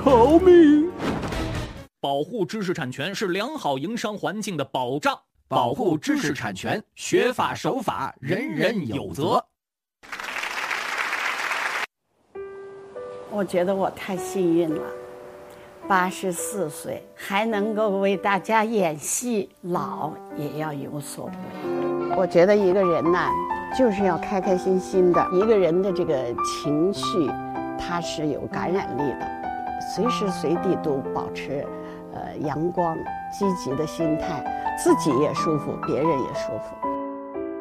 逃命！ 保护知识产权是良好营商环境的保障。 保护知识产权，学法守法，人人有责。 我觉得我太幸运了，84岁还能够为大家演戏，老也要有所为。我觉得一个人呢，就是要开开心心的。一个人的这个情绪，它是有感染力的，随时随地都保持阳光、积极的心态，自己也舒服，别人也舒服。